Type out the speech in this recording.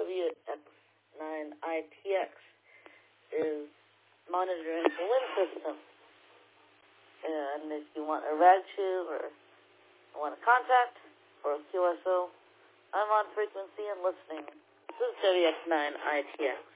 WX9ITX is monitoring the limb system. And if you want a rad tube or you want a contact or a QSO, I'm on frequency and listening. This is WX9ITX.